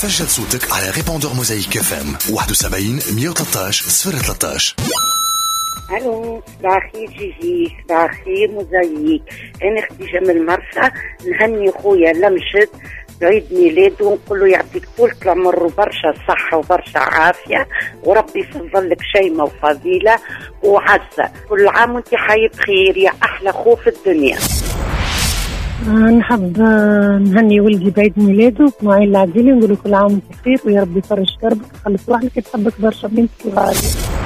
سجل صوتك على ريبوندور موزايك اف ام 71 113 013. الو، صباح الخير جيجي، صباح الخير موزايك. انا اختي جمال مرسى، نهني خويا لمشد بعيد ميلاده ونقول له يعطيك طولة العمر وبرشا صحة وبرشا عافية، وربي يفضل لك شيمة وفضيلة وعزة. كل عام وانت حي بخير يا أحلى خو في الدنيا. نحب نهني ولدي بعيد ميلاده اسماعيل العديلي ونقول له كل عام وانت بخير ويا ربي يفرج كربك ويخلص روحك، تحبك برشا بنتك الغالية.